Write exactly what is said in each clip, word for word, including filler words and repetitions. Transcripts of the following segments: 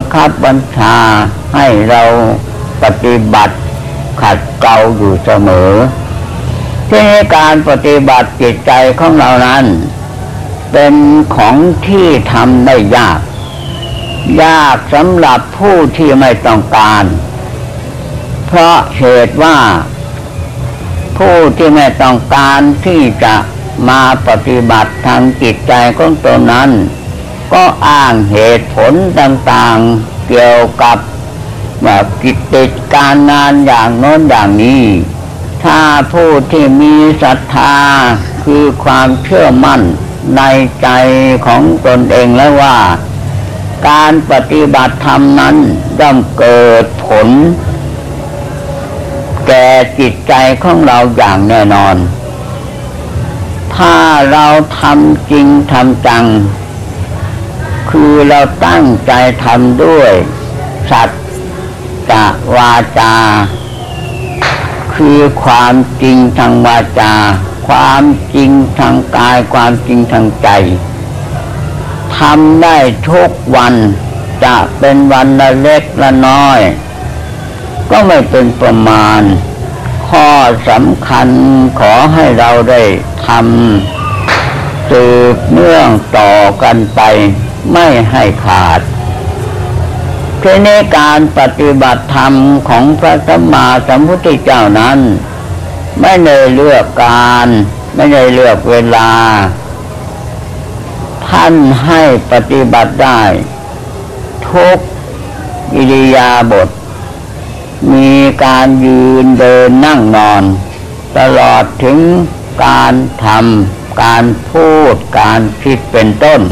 คับบัญชาให้เราปฏิบัติขัดเกลาอยู่เสมอที่การปฏิบัติจิตใจของเรานั้นเป็นของที่ทำได้ยากยากสำหรับผู้ที่ไม่ต้องการเพราะเหตุว่าผู้ที่ไม่ต้องการที่จะมาปฏิบัติทางจิตใจของตนนั้นก็อ้างเหตุผลต่างๆเกี่ยวกับแบบกิจการงานอย่างโน้นอย่างนี้ถ้าผู้ที่มีศรัทธาคือความเชื่อมั่นในใจของตนเองแล้วว่าการปฏิบัติธรรมนั้นย่อมเกิดผลแก่จิตใจของเราอย่างแน่นอนถ้าเราทำจริงทำจังคือเราตั้งใจทำด้วยสัจจะวาจาคือความจริงทางวาจาความจริงทางกายความจริงทางใจทำได้ทุกวันจะเป็นวันละเล็กละน้อยก็ไม่เป็นประมาณข้อสำคัญขอให้เราได้ทำสืบเนื่องต่อกันไปไม่ให้ขาดทีนี้การปฏิบัติธรรมของพระสัมมาสัมพุทธเจ้านั้นไม่ได้เลือกการไม่ได้เลือกเวลาท่านให้ปฏิบัติได้ทุกอิริยาบถมีการยืนเดินนั่งนอนตลอดถึงการทำการพูดการคิดเป็นต้น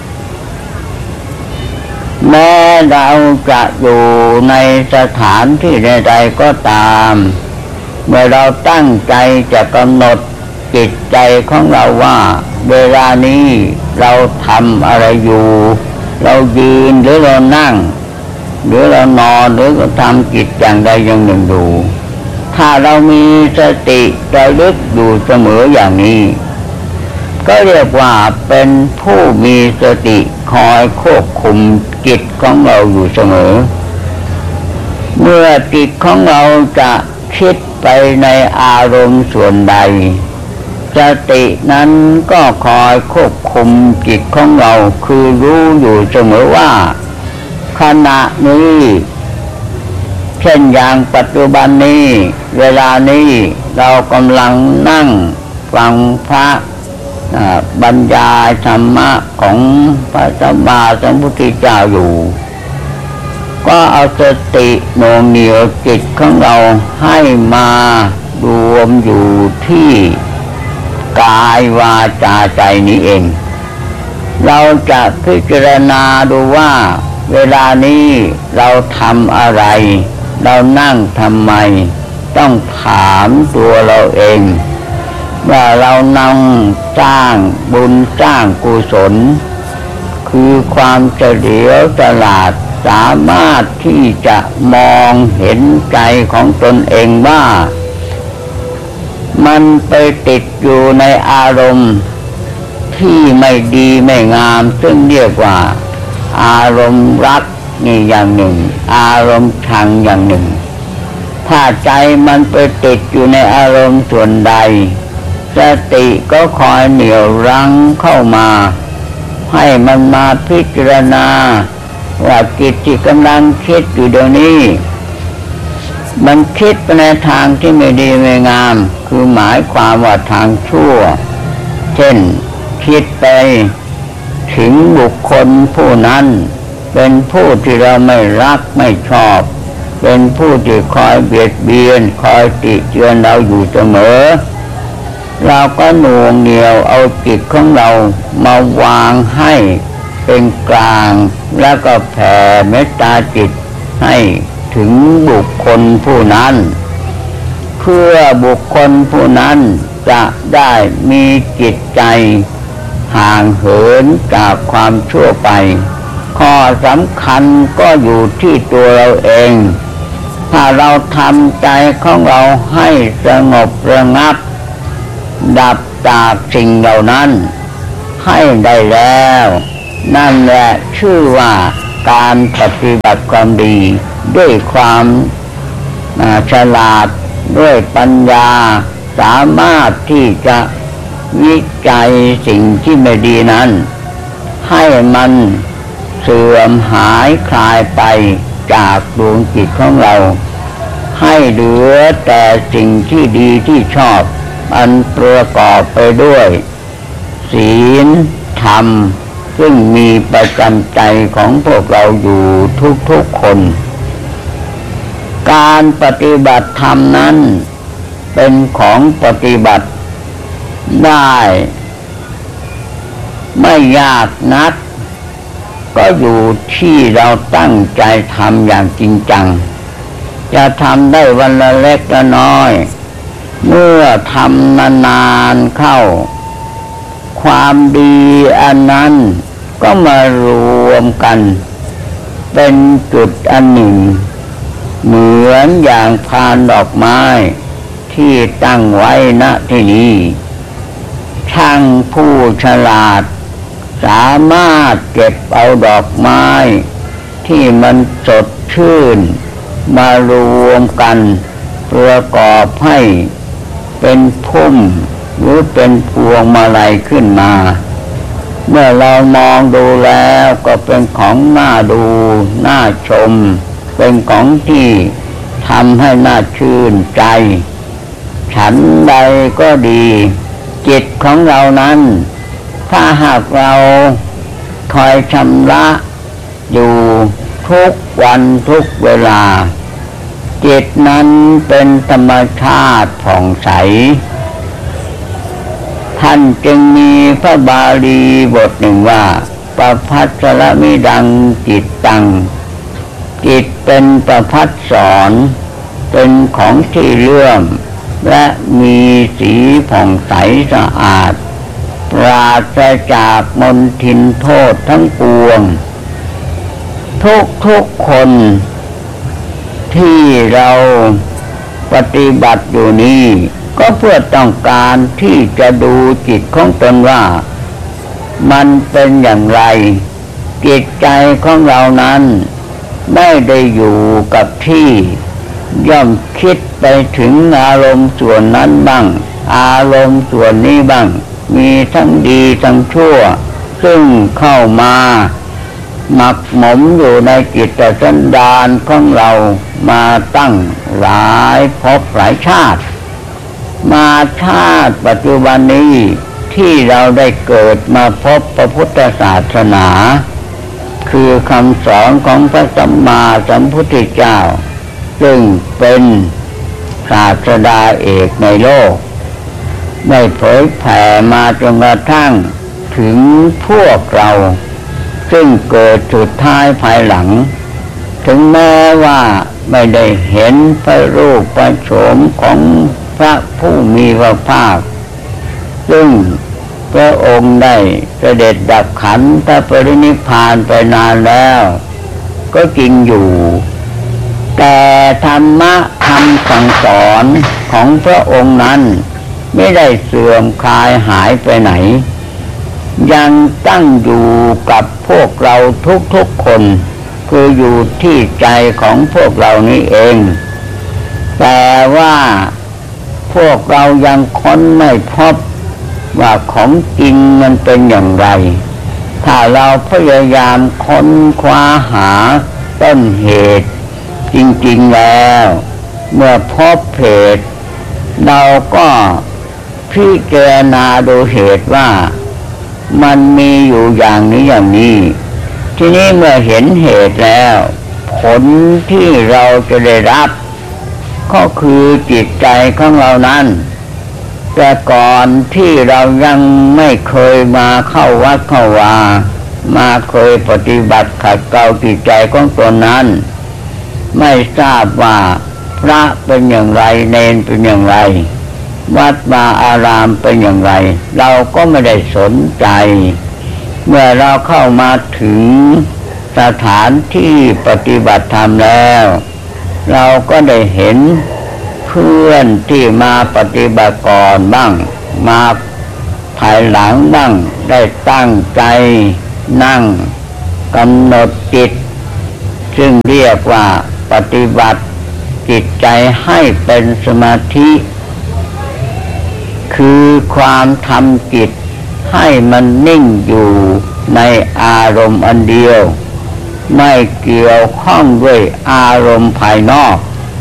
แม้เราจะอยู่ในสถานที่ใดๆก็ตามเมื่อเราตั้งใจจะกำหนดจิตใจของเราว่าเวลานี้เราทำอะไรอยู่เรายืนหรือเรานั่งหรือเรานอนหรือเราทำจิตอย่างใดอย่างหนึ่งอยู่ถ้าเรามีสติระลึกอยู่เสมออย่างนี้ก็เรียกว่าเป็นผู้มีสติคอยควบคุมจิตของเราอยู่เสมอเมื่อจิตของเราจะคิดไปในอารมณ์ส่วนใดสตินั้นก็คอยควบคุมจิตของเราคือรู้อยู่เสมอว่าขณะนี้เช่นอย่างปัจจุบันนี้เวลานี้เรากำลังนั่งฟังพระบรรยายธรรมะของพระสัมมาสัมพุทธเจ้าอยู่ก็เอาสติโน้มเหนี่ยวจิตของเราให้มารวมอยู่ที่กายวาจาใจนี้เองเราจะพิจารณาดูว่าเวลานี้เราทำอะไรเรานั่งทำไมต้องถามตัวเราเองว่าเรานั่งสร้างบุญสร้างกุศลคือความเฉลียวฉลาดสามารถที่จะมองเห็นใจของตนเองว่ามันไปติดอยู่ในอารมณ์ที่ไม่ดีไม่งามซึ่งเรียกว่าอารมณ์รักนี่อย่างหนึ่งอารมณ์ชังอย่างหนึ่งถ้าใจมันไปติดอยู่ในอารมณ์ส่วนใดสติก็คอยเหนี่ยวรั้งเข้ามาให้มันมาพิจารณาว่าจิตที่กำลังคิดอยู่เดี๋ยวนี้มันคิดไปในทางที่ไม่ดีไม่งามคือหมายความว่าทางชั่วเช่นคิดไปถึงบุคคลผู้นั้นเป็นผู้ที่เราไม่รักไม่ชอบเป็นผู้ที่คอยเบียดเบียนคอยติเตือนเราอยู่เสมอเราก็หน่วงเหนี่ยวเอาจิตของเรามาวางให้เป็นกลางแล้วก็แผ่เมตตาจิตให้ถึงบุคคลผู้นั้นเพื่อบุคคลผู้นั้นจะได้มีจิตใจห่างเหินจากความชั่วไปข้อสำคัญก็อยู่ที่ตัวเราเองถ้าเราทำใจของเราให้สงบระงับดับจากสิ่งเหล่านั้นให้ได้แล้วนั่นแหละชื่อว่าการปฏิบัติความดีด้วยความฉลาดด้วยปัญญาสามารถที่จะวิจัยสิ่งที่ไม่ดีนั้นให้มันเสื่อมหายคลายไปจากดวงจิตของเราให้เหลือแต่สิ่งที่ดีที่ชอบอันประกอบไปด้วยศีลธรรมซึ่งมีประจำใจของพวกเราอยู่ทุกๆคนการปฏิบัติธรรมนั้นเป็นของปฏิบัติได้ไม่ยากนักก็อยู่ที่เราตั้งใจทำอย่างจริงจังจะทำได้วันละเล็กละน้อยเมื่อทำนานๆเข้าความดีอันนั้นก็มารวมกันเป็นจุดอันหนึ่งเหมือนอย่างพานดอกไม้ที่ตั้งไว้ณที่นี้ช่างผู้ฉลาดสามารถเก็บเอาดอกไม้ที่มันสดชื่นมารวมกันประกอบให้เป็นพุ่มหรือเป็นพวงมาลัยขึ้นมาเมื่อเรามองดูแล้วก็เป็นของน่าดูน่าชมเป็นของที่ทำให้น่าชื่นใจฉันใดก็ดีจิตของเรานั้นถ้าหากเราคอยชำระอยู่ทุกวันทุกเวลาจิตนั้นเป็นธรรมชาติผ่องใสท่านจึงมีพระบาลีบทหนึ่งว่าประภัสสรมิดังจิตตังจิตเป็นประภัสสรเป็นของที่เลื่อมและมีสีผ่องใสสะอาดปราศจากมลทินโทษทั้งปวงทุกทุกคนที่เราปฏิบัติอยู่นี้ก็เพื่อต้องการที่จะดูจิตของตนว่ามันเป็นอย่างไรจิตใจของเรานั้นไม่ได้อยู่กับที่ย่อมคิดไปถึงอารมณ์ส่วนนั้นบ้างอารมณ์ส่วนนี้บ้างมีทั้งดีทั้งชั่วซึ่งเข้ามาหมักหมมอยู่ในจิตสันดานของเรามาตั้งหลายภพหลายชาติมาชาติปัจจุบันนี้ที่เราได้เกิดมาพบพระพุทธศาสนาคือคำสอนของพระสัมมาสัมพุทธเจ้าซึ่งเป็นศาสดาเอกในโลกได้เผยแผ่มาจนกระทั่งถึงพวกเราซึ่งเกิดสุดท้ายภายหลังถึงแม้ว่าไม่ได้เห็นพระรูปพระโฉมของพระผู้มีพระภาคซึ่งพระองค์ได้เสด็จดับขันธปรินิพพานไปนานแล้วก็จริงอยู่แต่ธรรมะคำสั่งสอนของพระองค์นั้นไม่ได้เสื่อมคลายหายไปไหนยังตั้งอยู่กับพวกเราทุกๆคนคืออยู่ที่ใจของพวกเรานี้เองแต่ว่าพวกเรายังค้นไม่พบว่าของจริงมันเป็นอย่างไรถ้าเราพยายามค้นคว้าหาต้นเหตุจริงๆแล้วเมื่อพบเหตุเราก็พิจารณาดูเหตุว่ามันมีอยู่อย่างนี้อย่างนี้ทีนี้เมื่อเห็นเหตุแล้วผลที่เราจะได้รับก็คือจิตใจของเรานั้นแต่ก่อนที่เรายังไม่เคยมาเข้าวัดเข้าวามาเคยปฏิบัติขัดเกลาจิตใจของตนนั้นไม่ทราบว่าพระเป็นอย่างไรเณรเป็นอย่างไรวัดวาอารามเป็นอย่างไรเราก็ไม่ได้สนใจเมื่อเราเข้ามาถึงสถานที่ปฏิบัติธรรมแล้วเราก็ได้เห็นเพื่อนที่มาปฏิบัติก่อนบ้างมาภายหลังบ้างได้ตั้งใจนั่งกำหนดจิตซึ่งเรียกว่าปฏิบัติจิตใจให้เป็นสมาธิคือความทำจิตให้มันนิ่งอยู่ในอารมณ์อันเดียวไม่เกี่ยวข้องด้วยอารมณ์ภายนอก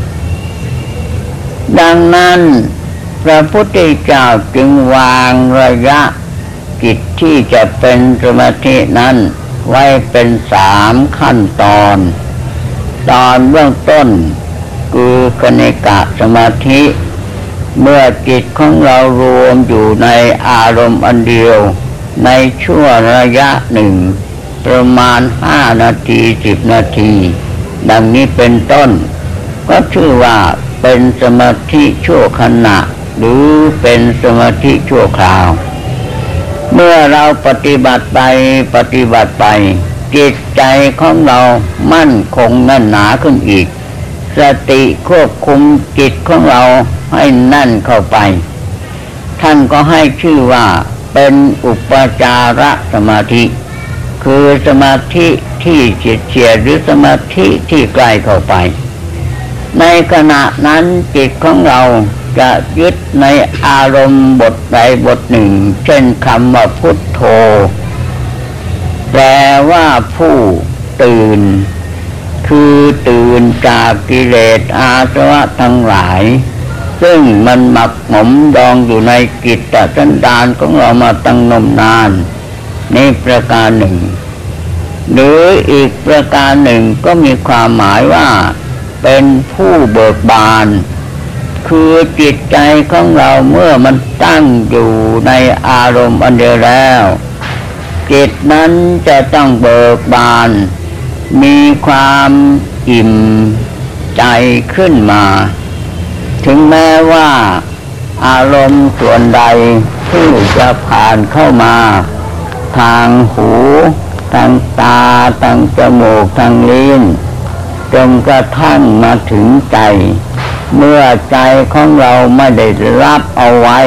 ดังนั้นพระพุทธเจ้าจึงวางระยะจิตที่จะเป็นสมาธินั้นไว้เป็นสามขั้นตอนตอนเบื้องต้นคือคณิกะสมาธิเมื่อจิตของเรารวมอยู่ในอารมณ์อันเดียวในชั่วระยะหนึ่งประมาณห้านาทีสิบนาทีดังนี้เป็นต้นก็ชื่อว่าเป็นสมาธิชั่วขณะหรือเป็นสมาธิชั่วคราวเมื่อเราปฏิบัติไปปฏิบัติไปจิตใจของเรามั่นคงแน่นหนาขึ้นอีกสติควบคุมจิตของเราให้แน่นเข้าไปท่านก็ให้ชื่อว่าเป็นอุปจารสมาธิคือสมาธิที่เฉียดๆหรือสมาธิที่ใกล้เข้าไปในขณะนั้นจิตของเราจะยึดในอารมณ์บทใดบทหนึ่งเช่นคำว่าพุทโธแปลว่าผู้ตื่นคือตื่นจากกิเลสอาสวะทั้งหลายซึ่งมันหมักหมมดองอยู่ในจิตสันดานของเรามาตั้งนมนานนี่ประการหนึ่งหรืออีกประการหนึ่งก็มีความหมายว่าเป็นผู้เบิกบานคือจิตใจของเราเมื่อมันตั้งอยู่ในอารมณ์อันเดียวแล้วจิตนั้นจะต้องเบิกบานมีความอิ่มใจขึ้นมาถึงแม้ว่าอารมณ์ส่วนใดที่จะผ่านเข้ามาทางหูทางตาทางจมูกทางลิ้นจนกระทั่งมาถึงใจเมื่อใจของเราไม่ได้รับเอาไว้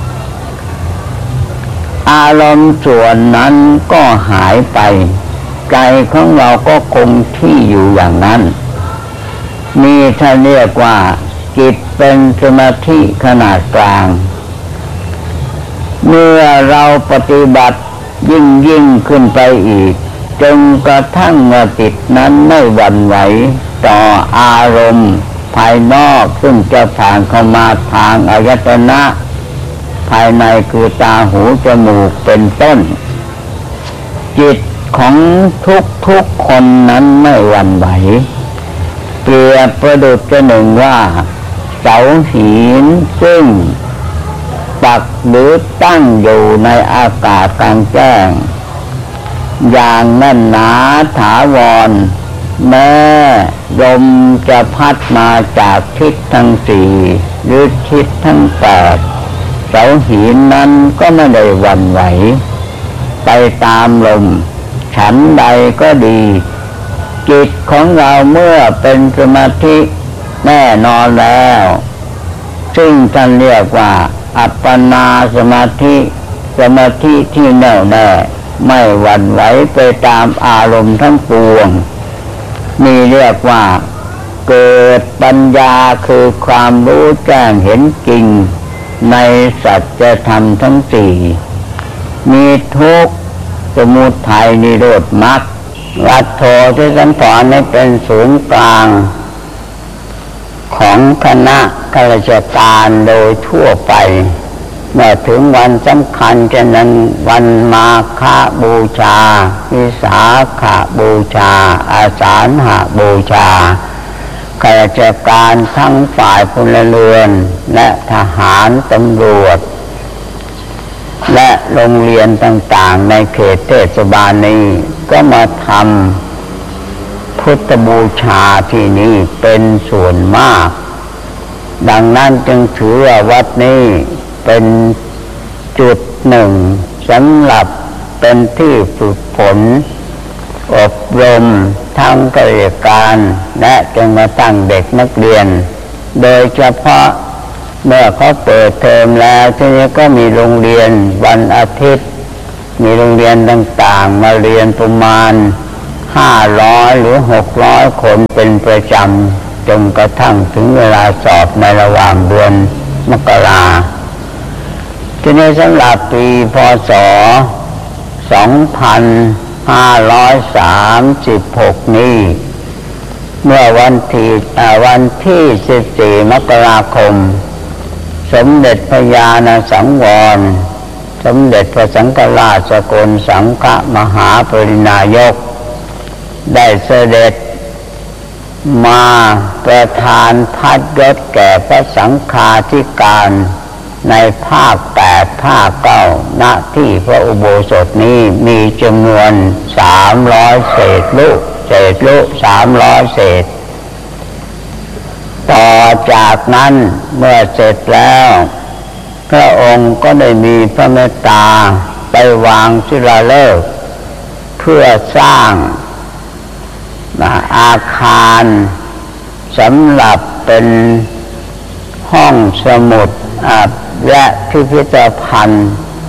อารมณ์ส่วนนั้นก็หายไปใจของเราก็คงที่อยู่อย่างนั้นนี่ท่านเรียกว่าจิตเป็นสมาธิขนาดกลางเมื่อเราปฏิบัติยิ่งยิ่งขึ้นไปอีกจนกระทั่งจิตนั้นไม่หวั่นไหวต่ออารมณ์ภายนอกซึ่งจะผ่านเข้ามาทางอายตนะภายในคือตาหูจมูกเป็นต้นจิตของทุกทุกคนนั้นไม่หวั่นไหวเปรียบประดุจประหนึ่งว่าเสาหินซึ่งปักหรือตั้งอยู่ในอากาศกลางแจ้งอย่างแน่นหนาถาวรแม้ลมจะพัดมาจากทิศทั้งสี่หรือทิศทั้งแปดเสาหินนั้นก็ไม่ได้หวั่นไหวไปตามลมฉันใดก็ดีจิตของเราเมื่อเป็นสมาธิแน่นอนแล้วซึ่งท่านเรียกว่าอัปปนาสมาธิสมาธิที่แน่วแน่ไม่หวั่นไหวไปตามอารมณ์ทั้งปวงนี่เรียกว่าเกิดปัญญาคือความรู้แจ้งเห็นจริงในสัจธรรมทั้งสี่มีทุกข์สมุทัยนิโรธมรรควัฏโธที่ท่านสอนให้เป็นศูนย์กลางของคณะข้าราชการโดยทั่วไปเมื่อถึงวันสำคัญเช่นนั้นวันมาฆบูชาวิสาขบูชาอาสาฬหบูชาข้าราชการทั้งฝ่ายพลเรือนและทหารตำรวจและโรงเรียนต่างๆในเขตเทศบาลนี้ก็มาทำพุทธบูชาที่นี่เป็นส่วนมากดังนั้นจึงถือว่าวัดนี้เป็นจุดหนึ่งสำหรับเป็นที่ฝึกฝนอบรมทั้งข้าราชการและจนกระทั่งเด็กนักเรียนโดยเฉพาะเมื่อเขาเปิดเทอมแล้วทีนี้ก็มีโรงเรียนวันอาทิตย์มีโรงเรียนต่างๆมาเรียนประมาณห้าร้อยหรือหกร้อยคนเป็นประจำจนกระทั่งถึงเวลาสอบในระหว่างเดือนมกราทีนี้สำหรับปีพ.ศ. สองพันห้าร้อยสามสิบหกนี้เมื่อวันที่วันที่สิบสี่มกราคมสมเด็จพระญาณสังวรสมเด็จพระสังฆราชสกลสังฆมหาปรินายกได้เสด็จมาประทานพัดยศแก่พระสังฆาธิการในภาคแปดภาคเก้าณที่พระอุโบสถนี้มีจำนวนสามร้อยเศษลูกเศษลูกสามร้อยเศษต่อจากนั้นเมื่อเสร็จแล้วพระองค์ก็ได้มีพระเมตตาไปวางศิลาฤกษ์เพื่อสร้างอาคารสำหรับเป็นห้องสมุดและพิพิธภัณฑ์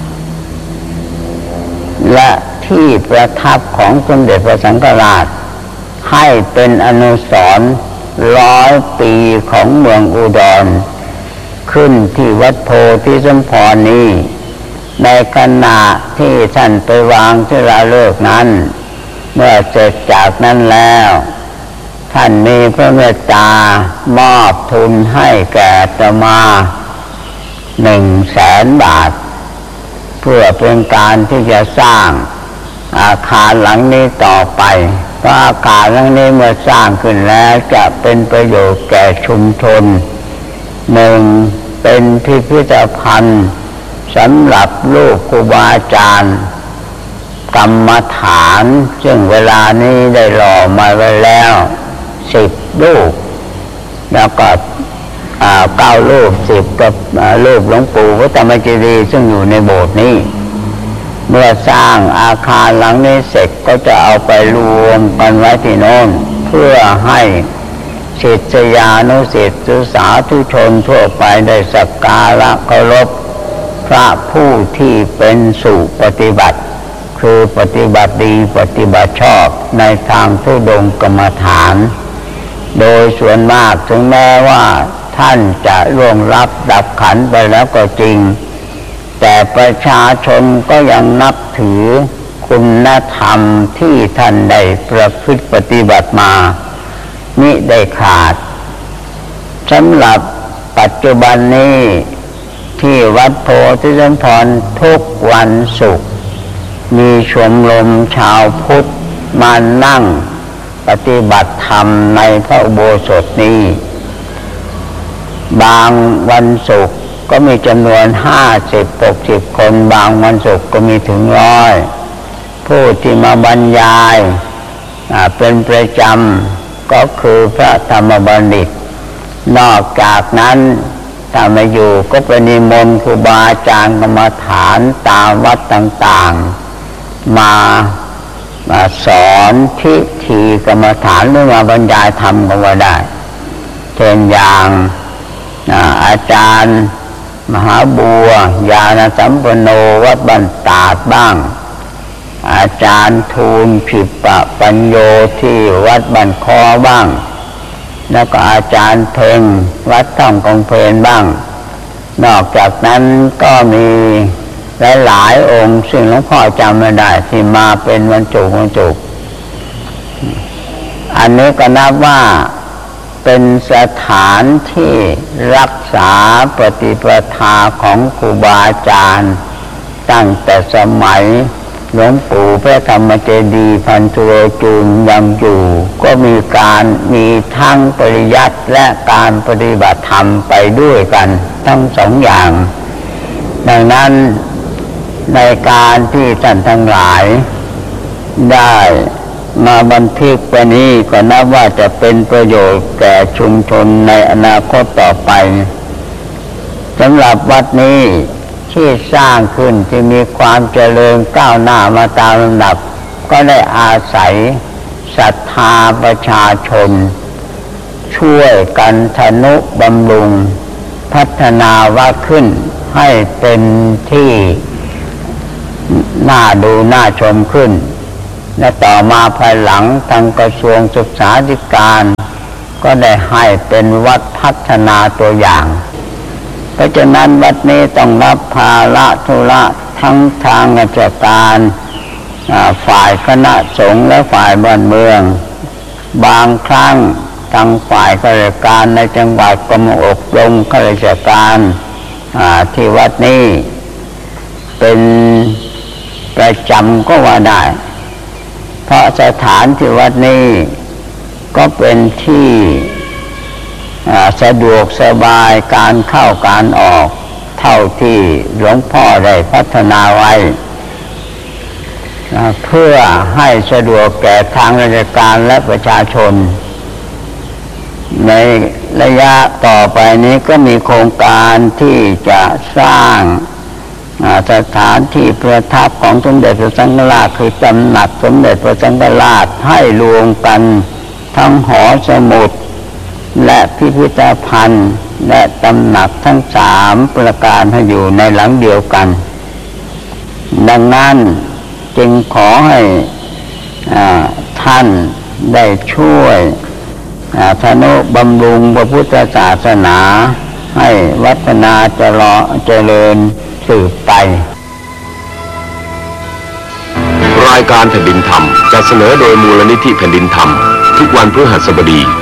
และที่ประทับของสมเด็จพระสังฆราชให้เป็นอนุสรณ์ร้อยปีของเมืองอุดรขึ้นที่วัดโพธิสมพรนี้ในขณะที่ท่านไปวางศิลาฤกษ์นั้นเมื่อเสร็จจากนั้นแล้วท่านมีพระเมตตามอบทุนให้แก่อาตมาหนึ่งแสนบาทเพื่อเป็นการที่จะสร้างอาคารหลังนี้ต่อไปเพราะอาคารหลังนี้เมื่อสร้างขึ้นแล้วจะเป็นประโยชน์แก่ชุมชนหนึ่งเป็นพิพิธภัณฑ์สำหรับลูกครูบาอาจารย์กรรมฐานซึ่งเวลานี้ได้หล่อมาไว้แล้วสิบรูปแล้วก็เก้ารูปสิบกับรูปหลวงปู่วัดธรรมเจดีย์ซึ่งอยู่ในโบสถ์นี้เมื่อสร้างอาคารหลังนี้เสร็จก็จะเอาไปรวมกันไว้ที่โน้นเพื่อให้ศิษยานุศิษย์สาธุชนทั่วไปได้สักการะเคารพพระผู้ที่เป็นสุปฏิบัติคือปฏิบัติดีปฏิบัติชอบในทางธุดงค์กรรมฐานโดยส่วนมากถึงแม้ว่าท่านจะล่วงลับดับขันไปแล้วก็จริงแต่ประชาชนก็ยังนับถือคุณธรรมที่ท่านได้ประพฤติปฏิบัติมามิได้ขาดสำหรับปัจจุบันนี้ที่วัดโพธิสมพรทุกวันศุกร์มีชมรมชาวพุทธมานั่งปฏิบัติธรรมในพระอุโบสถนี้บางวันศุกร์ก็มีจำนวนห้าสิบหกสิบคนบางวันศุกร์ก็มีถึงร้อยผู้ที่มาบรรยายเป็นประจำก็คือพระธรรมบัณฑิตนอกจากนั้นถ้าไม่อยู่ก็เป็นนิมนต์ครูบาอาจารย์กรรมฐานตามวัดต่างๆมามาสอนทิฏฐิกรรมฐานหรือมาบรรยายธรรมก็ว่าได้เช่นอย่างอาจารย์มหาบัวญาณสัมปันโนวัดบ้านตาดบ้างอาจารย์ทูลผิปะปัญโยที่วัดบ้านคอบ้างแล้วก็อาจารย์เพ็งวัดท่องกองเพลนบ้างนอกจากนั้นก็มีหลายๆองค์ซึ่งหลวงพ่อจำไม่ได้ที่มาเป็นวันจุกวันจุกอันนี้ก็นับว่าเป็นสถานที่รักษาปฏิปทาของครูบาอาจารย์ตั้งแต่สมัยหลวงปู่พระธรรมเจดีย์พันธุโรจูลยังอยู่ก็มีการมีทั้งปริยัติและการปฏิบัติธรรมไปด้วยกันทั้งสองอย่างดังนั้นในการที่ท่านทั้งหลายได้มาบันทึกไปนี้ก็นับว่าจะเป็นประโยชน์แก่ชุมชนในอนาคตต่อไปสำหรับวัดนี้ที่สร้างขึ้นที่มีความเจริญก้าวหน้ามาตามลำดับก็ได้อาศัยศรัทธาประชาชนช่วยกันทนุบำรุงพัฒนาวัดขึ้นให้เป็นที่น่าดูน่าชมขึ้นและต่อมาภายหลังทางกระทรวงศึกษาธิการก็ได้ให้เป็นวัดพัฒนาตัวอย่างเพราะฉะนั้นวัดนี้ต้องรับภาระธุระทั้งทางราชการฝ่ายคณะสงฆ์และฝ่ายบ้านเมืองบางครั้งทางฝ่ายข้าราชการในจังหวัดก็มาอบรมข้าราชการที่วัดนี้เป็นประจำก็ว่าได้เพราะสถานที่วัดนี้ก็เป็นที่สะดวกสบายการเข้าการออกเท่าที่หลวงพ่อได้พัฒนาไว้เพื่อให้สะดวกแก่ทางราชการและประชาชนในระยะต่อไปนี้ก็มีโครงการที่จะสร้างสถานที่ประทับของสมเด็จพระสังฆราชคือตำหนักสมเด็จพระสังฆราชให้รวมกันทั้งหอสมุดและพิพิธภัณฑ์และตำหนักทั้งสามประการให้อยู่ในหลังเดียวกันดังนั้นจึงขอให้ท่านได้ช่วยทนุบำรุงพระพุทธศาสนาให้วัฒนาเจริญสืบไปรายการแผ่นดินธรรมจะเสนอโดยมูลนิธิแผ่นดินธรรมทุกวันพฤหัสบดี